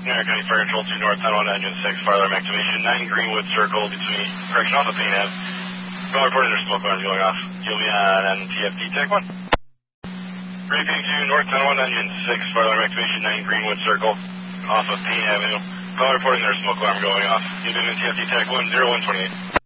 County Fire Control to North 10-1, engine 6, fire alarm activation, 9 Greenwood Circle between, correction, off of Payne Ave. Call reporting there's smoke alarms going off. You'll be on NTFD Tech 1. Briefing to North 10-1, engine 6, fire alarm activation, 9 Greenwood Circle, off of Payne Avenue. Call reporting there's smoke alarm going off. You'll be on NTFD Tech 10128.